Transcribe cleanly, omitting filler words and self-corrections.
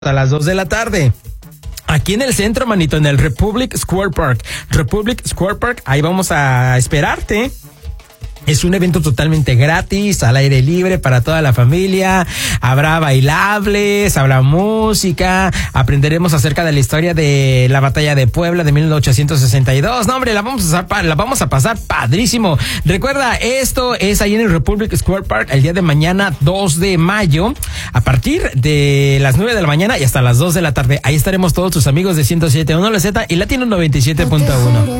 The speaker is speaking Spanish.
a las 2 de la tarde. Aquí en el centro, manito, en el Republic Square Park. Republic Square Park, ahí vamos a esperarte. Es un evento totalmente gratis, al aire libre para toda la familia. Habrá bailables, habrá música, aprenderemos acerca de la historia de la batalla de Puebla de 1862. No, hombre, la vamos a pasar padrísimo. Recuerda, esto es ahí en el Republic Square Park el día de mañana, 2 de mayo, a partir de las 9 de la mañana y hasta las 2 de la tarde. Ahí estaremos todos tus amigos de 107.1 La Z y Latino 97.1.